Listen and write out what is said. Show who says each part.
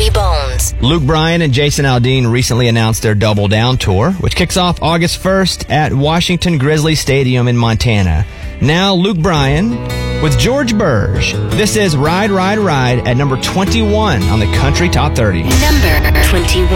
Speaker 1: Bobby Bones.
Speaker 2: Luke Bryan and Jason Aldean recently announced their Double Down Tour, which kicks off August 1st at Washington Grizzly Stadium in Montana. Now, Luke Bryan with George Burge. This is Ride, Ride, Ride at number 21 on the Country Top 30.
Speaker 1: Number 21.